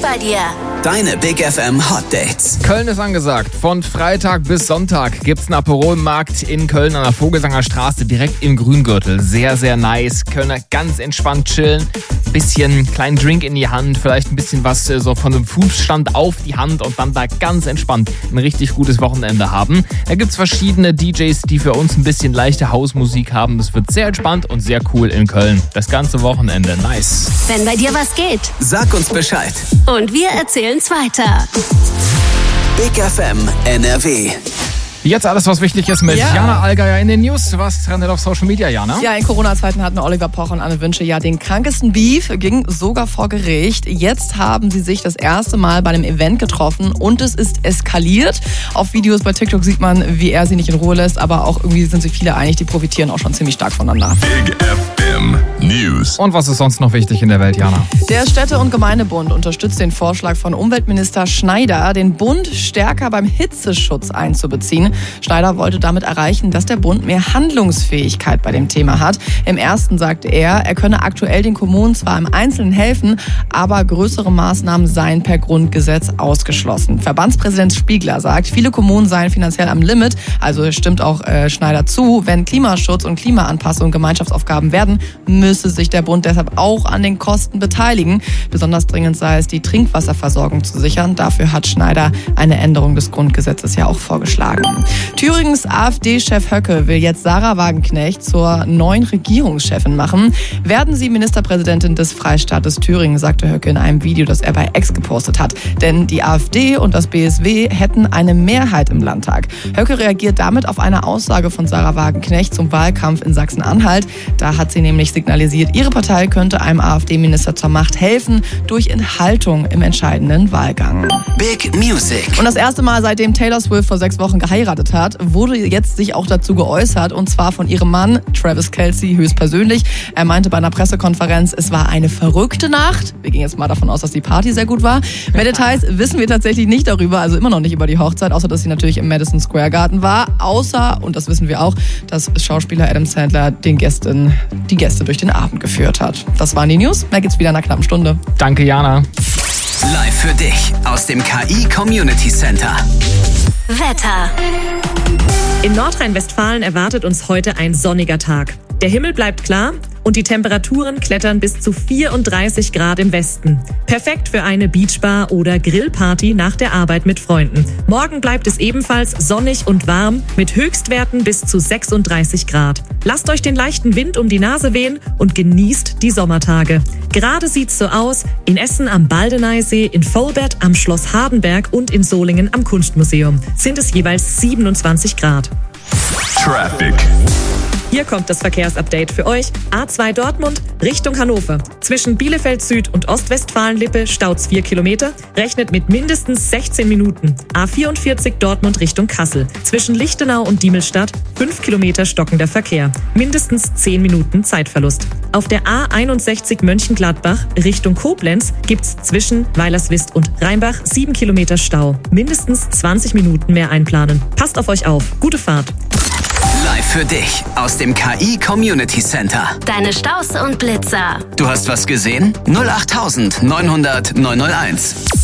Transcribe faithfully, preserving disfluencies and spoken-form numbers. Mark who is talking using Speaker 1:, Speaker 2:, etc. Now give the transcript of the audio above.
Speaker 1: bei dir.
Speaker 2: Deine Big F M Hot Dates.
Speaker 3: Köln ist angesagt. Von Freitag bis Sonntag gibt's einen Aperol-Markt in Köln an der Vogelsanger Straße direkt im Grüngürtel. Sehr, sehr nice. Kölner ganz entspannt chillen. Bisschen kleinen Drink in die Hand, vielleicht ein bisschen was so von einem Fußstand auf die Hand und dann da ganz entspannt ein richtig gutes Wochenende haben. Da gibt's verschiedene D Js, die für uns ein bisschen leichte Hausmusik haben. Das wird sehr entspannt und sehr cool in Köln. Das ganze Wochenende. Nice.
Speaker 1: Wenn bei dir was geht.
Speaker 2: Sag uns Bescheid.
Speaker 1: Und wir erzählen's weiter.
Speaker 2: Big F M N R W.
Speaker 3: Jetzt alles, was wichtig ist mit
Speaker 4: Ja.
Speaker 3: Jana Allgeier in den News. Was trendet auf Social Media, Jana?
Speaker 4: Ja, in Corona-Zeiten hatten Oliver Pocher und Anne Wünsche ja den krankesten Beef, ging sogar vor Gericht. Jetzt haben sie sich das erste Mal bei einem Event getroffen und es ist eskaliert. Auf Videos bei TikTok sieht man, wie er sie nicht in Ruhe lässt, aber auch irgendwie sind sich viele einig, die profitieren auch schon ziemlich stark voneinander.
Speaker 5: Big F M News.
Speaker 3: Und was ist sonst noch wichtig in der Welt, Jana?
Speaker 4: Der Städte- und Gemeindebund unterstützt den Vorschlag von Umweltminister Schneider, den Bund stärker beim Hitzeschutz einzubeziehen. Schneider wollte damit erreichen, dass der Bund mehr Handlungsfähigkeit bei dem Thema hat. Im ersten sagte er, er könne aktuell den Kommunen zwar im Einzelnen helfen, aber größere Maßnahmen seien per Grundgesetz ausgeschlossen. Verbandspräsident Spiegler sagt, viele Kommunen seien finanziell am Limit, also stimmt auch äh, Schneider zu. Wenn Klimaschutz und Klimaanpassung Gemeinschaftsaufgaben werden, müsse sich der Bund deshalb auch an den Kosten beteiligen. Besonders dringend sei es, die Trinkwasserversorgung zu sichern. Dafür hat Schneider eine Änderung des Grundgesetzes ja auch vorgeschlagen. Thüringens AfD-Chef Höcke will jetzt Sarah Wagenknecht zur neuen Regierungschefin machen. Werden Sie Ministerpräsidentin des Freistaates Thüringen, sagte Höcke in einem Video, das er bei X gepostet hat. Denn die AfD und das B S W hätten eine Mehrheit im Landtag. Höcke reagiert damit auf eine Aussage von Sarah Wagenknecht zum Wahlkampf in Sachsen-Anhalt. Da hat sie nämlich signalisiert, ihre Partei könnte einem AfD-Minister zur Macht helfen durch Enthaltung im entscheidenden Wahlgang.
Speaker 2: Big Music.
Speaker 4: Und das erste Mal, seitdem Taylor Swift vor sechs Wochen geheiratet hat, wurde jetzt sich auch dazu geäußert, und zwar von ihrem Mann, Travis Kelce, höchstpersönlich. Er meinte bei einer Pressekonferenz, es war eine verrückte Nacht. Wir gehen jetzt mal davon aus, dass die Party sehr gut war. Mehr Details wissen wir tatsächlich nicht darüber, also immer noch nicht über die Hochzeit, außer dass sie natürlich im Madison Square Garden war. Außer, und das wissen wir auch, dass Schauspieler Adam Sandler den Gästen, die Gäste durch den Abend geführt hat. Das waren die News. Mehr gibt's wieder in einer knappen Stunde.
Speaker 3: Danke, Jana.
Speaker 2: Live für dich aus dem K I Community Center.
Speaker 1: Wetter.
Speaker 6: In Nordrhein-Westfalen erwartet uns heute ein sonniger Tag. Der Himmel bleibt klar und die Temperaturen klettern bis zu vierunddreißig Grad im Westen. Perfekt für eine Beachbar oder Grillparty nach der Arbeit mit Freunden. Morgen bleibt es ebenfalls sonnig und warm mit Höchstwerten bis zu sechsunddreißig Grad. Lasst euch den leichten Wind um die Nase wehen und genießt die Sommertage. Gerade sieht's so aus in Essen am Baldeneysee, in Volbert am Schloss Hardenberg und in Solingen am Kunstmuseum. Sind es jeweils siebenundzwanzig Grad.
Speaker 5: Traffic.
Speaker 6: Hier kommt das Verkehrsupdate für euch. A zwei Dortmund Richtung Hannover. Zwischen Bielefeld Süd und Ostwestfalen-Lippe staut's vier Kilometer. Rechnet mit mindestens sechzehn Minuten. A vierundvierzig Dortmund Richtung Kassel. Zwischen Lichtenau und Diemelstadt fünf Kilometer stockender Verkehr. Mindestens zehn Minuten Zeitverlust. Auf der A einundsechzig Mönchengladbach Richtung Koblenz gibt's zwischen Weilerswist und Rheinbach sieben Kilometer Stau. Mindestens zwanzig Minuten mehr einplanen. Passt auf euch auf. Gute Fahrt.
Speaker 2: Live für dich aus dem K I Community Center.
Speaker 1: Deine Staus und Blitzer.
Speaker 2: Du hast was gesehen? null acht neun null null neun null eins.